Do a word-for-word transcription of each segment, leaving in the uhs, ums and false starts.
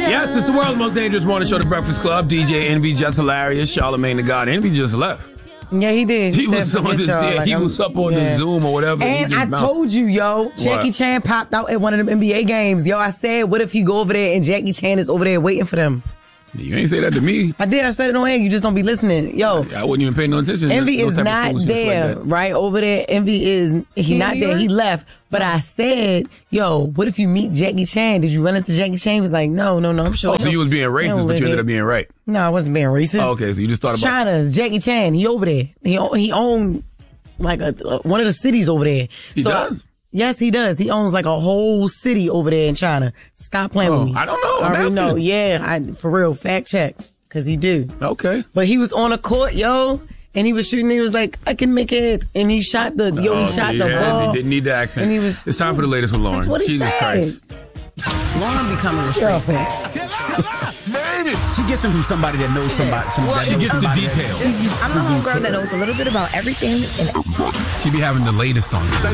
Yes, it's the world's most dangerous morning show, The Breakfast Club. D J Envy, just hilarious. Charlamagne the God. Envy just left. Yeah, he did. He, he was on this, yeah, like he I'm, was up on yeah. the Zoom or whatever. And I bounced. told you, yo, Jackie what? Chan popped out at one of them N B A games. Yo, I said, what if you go over there and Jackie Chan is over there waiting for them? You ain't say that to me. I did. I said it on air. You just don't be listening. Yo. I wouldn't even pay no attention. Envy no is not there, like right over there. Envy is, he not there. He left. But I said, yo, what if you meet Jackie Chan? Did you run into Jackie Chan? He was like, no, no, no, I'm sure. Oh, so you was being racist, but you ended up being right. No, I wasn't being racist. Oh, okay, so you just thought about China's Jackie Chan. He over there. He he owned like a, a one of the cities over there. He so, does? Yes, he does. He owns like a whole city over there in China. Stop playing oh, with me. I don't know. I I'm already know. asking. Yeah, I, for real. Fact check. Cause he do. Okay. But he was on a court, yo, and he was shooting. He was like, I can make it. And he shot the, yo, he oh, shot yeah, the ball. He didn't need the accent. And he was, it's time for the latest with Lauren. That's what he Jesus said. Christ. Lauren becoming a straight fan. She gets them from somebody that knows somebody. somebody well, that knows she gets somebody the details. That, I'm a homegirl that knows a little bit about everything. And she be having the latest on you.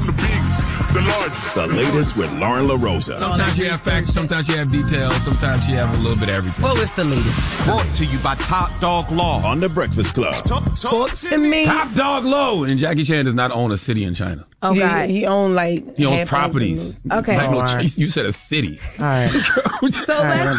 The latest with Lauren LaRosa. Sometimes she have facts, sometimes she have details, sometimes she have a little bit of everything. Well, it's the latest. Brought to you by Top Dog Law. On The Breakfast Club. Talk, talk to me. Top Dog Law. And Jackie Chan does not own a city in China. Oh, he, God. He owned like... He owns properties. Okay. Like no, oh, right. You said a city. All right. So let's,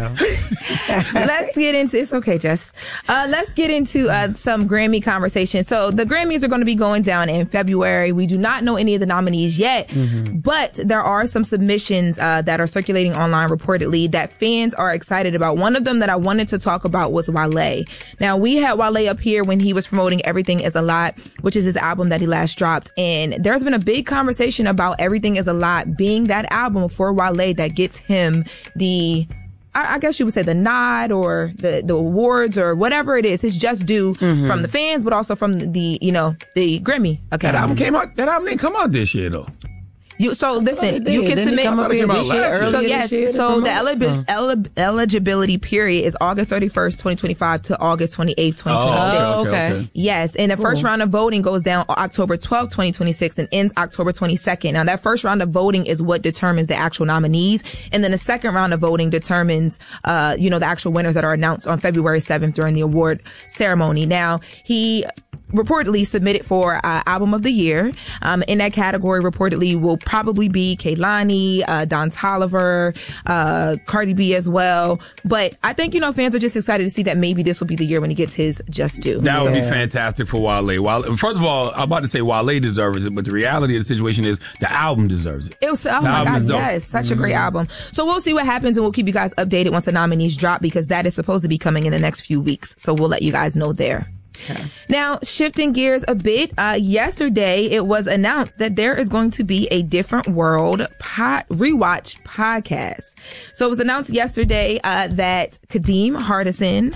right, let's get into... It's okay, Jess. Uh, let's get into uh, some Grammy conversation. So the Grammys are going to be going down in February. We do not know any of the nominees yet, mm-hmm. but there are some submissions uh, that are circulating online reportedly that fans are excited about. One of them that I wanted to talk about was Wale. Now, we had Wale up here when he was promoting Everything Is a Lot, which is his album that he last dropped. And there's been a big conversation about Everything Is a Lot being that album for Wale that gets him the... I guess you would say the nod or the, the awards or whatever it is. It's just due mm-hmm. from the fans, but also from the, you know, the Grammy Academy. That album came out, that album didn't come out this year though. You, so listen, you can Didn't submit. Come up here this year, so yes, so the eli- eli- eligibility period is August thirty-first, twenty twenty-five to August twenty-eighth, twenty twenty-six. Oh, okay, okay, okay. Yes, and the cool. first round of voting goes down October twelfth, twenty twenty-six and ends October twenty-second. Now that first round of voting is what determines the actual nominees. And then the second round of voting determines, uh, you know, the actual winners that are announced on February seventh during the award ceremony. Now he reportedly submitted for uh, Album of the Year. Um, in that category, reportedly will probably be Kehlani, uh, Don Toliver, uh, Cardi B as well. But I think, you know, fans are just excited to see that maybe this will be the year when he gets his just due. That would so. be fantastic for Wale. Wale. First of all, I'm about to say Wale deserves it, but the reality of the situation is the album deserves it. It was, oh the my God, is yes, such mm-hmm. a great album. So we'll see what happens and we'll keep you guys updated once the nominees drop because that is supposed to be coming in the next few weeks. So we'll let you guys know there. Okay. Now, shifting gears a bit, uh, yesterday it was announced that there is going to be a Different World pod, rewatch podcast. So it was announced yesterday uh, that Kadeem Hardison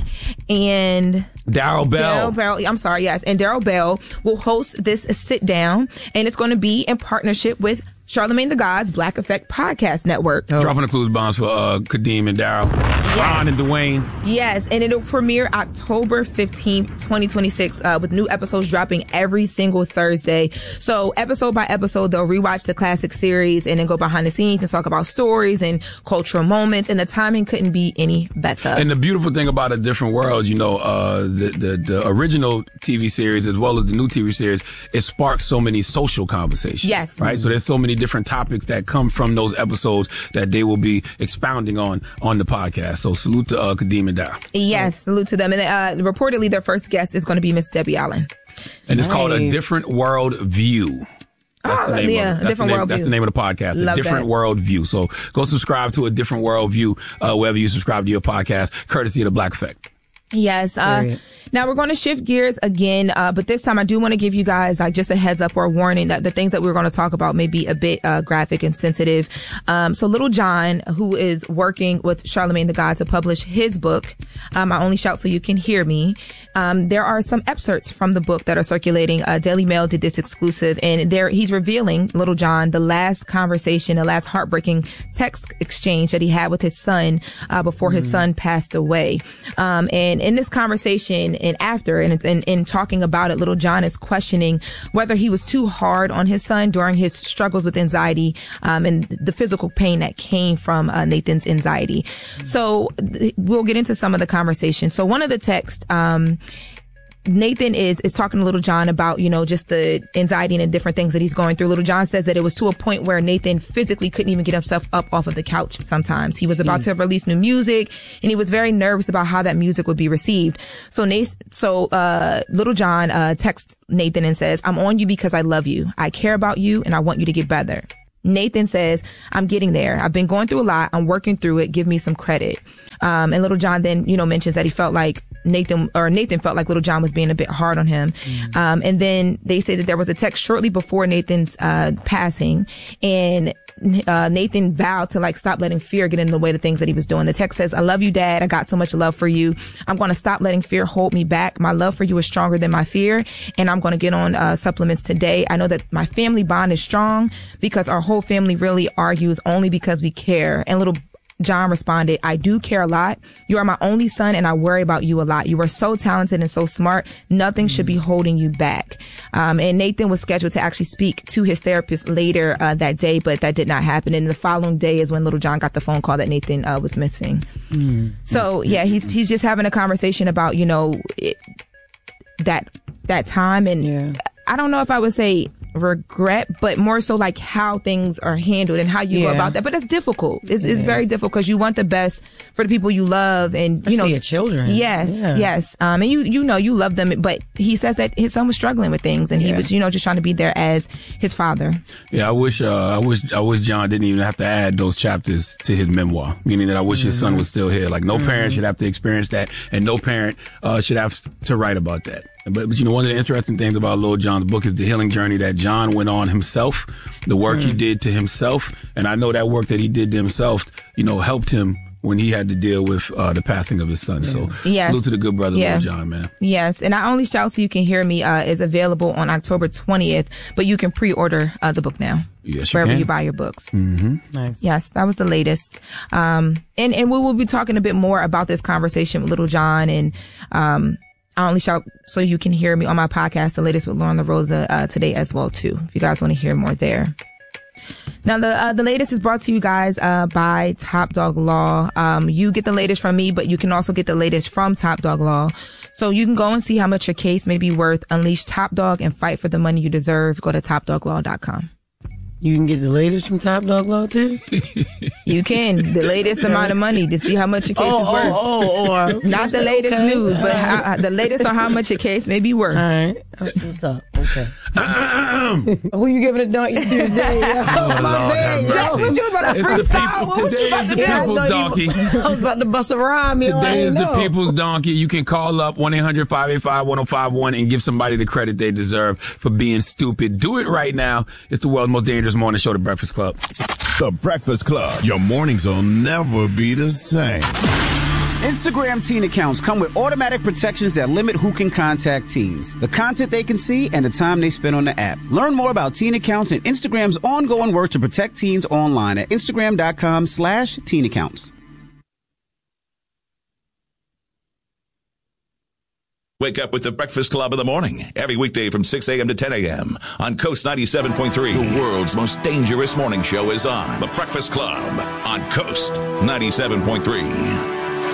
and Daryl Bell. Daryl Bell, I'm sorry, yes, and Daryl Bell will host this sit down, and it's going to be in partnership with Charlamagne the God's Black Effect Podcast Network. Oh. Dropping the clues bombs for uh, Kadeem and Daryl. Yes. Ron and Dwayne. Yes, and it'll premiere October fifteenth, twenty twenty-six, uh, with new episodes dropping every single Thursday. So episode by episode, they'll rewatch the classic series and then go behind the scenes and talk about stories and cultural moments, and the timing couldn't be any better. And the beautiful thing about A Different World, you know, uh, the, the, the original T V series as well as the new T V series, it sparks so many social conversations. Yes. Right? So there's so many different topics that come from those episodes that they will be expounding on on the podcast. So salute to uh, Kadeem and Daryl. Yes, salute to them. And uh, reportedly, their first guest is going to be Miss Debbie Allen. And it's nice. called A Different World View. That's oh, the name yeah, of it. That's, Different the name, World that's View. the name of the podcast. Love A Different that. World View. So go subscribe to A Different World View uh, wherever you subscribe to your podcast, courtesy of the Black Effect. Yes. Uh, now we're going to shift gears again, uh, but this time I do want to give you guys like just a heads up or a warning that the things that we're going to talk about may be a bit uh, graphic and sensitive. Um, so Little John, who is working with Charlamagne the God to publish his book, um, I Only Shout So You Can Hear Me. Um, there are some excerpts from the book that are circulating. Uh, Daily Mail did this exclusive, and there he's revealing, Little John, the last conversation, the last heartbreaking text exchange that he had with his son uh, before mm. his son passed away. Um, and And in this conversation and after, and in, in talking about it, Little John is questioning whether he was too hard on his son during his struggles with anxiety, um, and the physical pain that came from uh, Nathan's anxiety. So th- we'll get into some of the conversation. So one of the texts, um, Nathan is, is talking to Little John about, you know, just the anxiety and the different things that he's going through. Little John says that it was to a point where Nathan physically couldn't even get himself up off of the couch sometimes. He was Jeez. about to release new music, and he was very nervous about how that music would be received. So Nathan, so, uh, Little John, uh, texts Nathan and says, I'm on you because I love you. I care about you, and I want you to get better. Nathan says, I'm getting there. I've been going through a lot. I'm working through it. Give me some credit. Um, and Little John then, you know, mentions that he felt like Nathan, or Nathan felt like Little John was being a bit hard on him. Mm. Um, and then they say that there was a text shortly before Nathan's, uh, passing, and Uh, Nathan vowed to like stop letting fear get in the way of the things that he was doing. The text says, I love you, Dad. I got so much love for you. I'm going to stop letting fear hold me back. My love for you is stronger than my fear. And I'm going to get on uh, supplements today. I know that my family bond is strong because our whole family really argues only because we care. And Little John responded, I do care a lot. You are my only son, and I worry about you a lot. You are so talented and so smart. Nothing should be holding you back. Um, and Nathan was scheduled to actually speak to his therapist later uh, that day, but that did not happen. And the following day is when Little John got the phone call that Nathan uh, was missing. Mm. So yeah, he's he's just having a conversation about, you know, it, that that time. And yeah. I don't know if I would say regret, but more so like how things are handled and how you yeah. go about that. But it's difficult. It's, it it's very difficult because you want the best for the people you love, and Especially you know your children. Yes, yeah. yes. Um, and you you know you love them, but he says that his son was struggling with things, and yeah. he was you know just trying to be there as his father. Yeah, I wish uh, I wish I wish John didn't even have to add those chapters to his memoir. Meaning that I wish mm-hmm. his son was still here. Like no mm-hmm. parent should have to experience that, and no parent uh, should have to write about that. But, but, you know, one of the interesting things about Lil Jon's book is the healing journey that John went on himself, the work mm. he did to himself. And I know that work that he did to himself, you know, helped him when he had to deal with uh, the passing of his son. Yeah. So yes. salute to the good brother, yeah. Lil Jon, man. Yes. And Not Only Shout So You Can Hear Me uh, is available on October twentieth, but you can pre-order uh, the book now. Yes, you wherever can. you buy your books. Mm-hmm. Nice. Yes, that was the latest. Um, and, and we will be talking a bit more about this conversation with Little John and, um, I Only Shout So You Can Hear Me on my podcast, the latest with Lauren LaRosa, uh, today as well, too, if you guys want to hear more there. Now, the uh, the latest is brought to you guys uh, by Top Dog Law. Um, you get the latest from me, but you can also get the latest from Top Dog Law. So you can go and see how much your case may be worth. Unleash Top Dog and fight for the money you deserve. Go to top dog law dot com. You can get the latest from Top Dog Law, too? You can. The latest amount of money to see how much your case oh, is oh, worth. Oh, oh, oh. Not the latest okay. news, but how, the latest on how much your case may be worth. All right. That's what's up. Okay. Who you giving a donkey to today? Oh, my Lord, bad, have mercy. You was about to It's the freestyle. people, today is the Yeah, people's I donkey. You, I was about to bust a rhyme. You know, Today is the know. people's donkey. You can call up one eight hundred five eight five one oh five one and give somebody the credit they deserve for being stupid. Do it right now. It's the world's most dangerous morning show, The Breakfast Club. The Breakfast Club. Your mornings will never be the same. Instagram teen accounts come with automatic protections that limit who can contact teens, the content they can see, and the time they spend on the app. Learn more about teen accounts and Instagram's ongoing work to protect teens online at Instagram.com slash teen accounts. Wake up with the Breakfast Club in the morning, every weekday from six a.m. to ten a.m. on Coast ninety-seven point three. The world's most dangerous morning show is on. The Breakfast Club on Coast ninety-seven point three.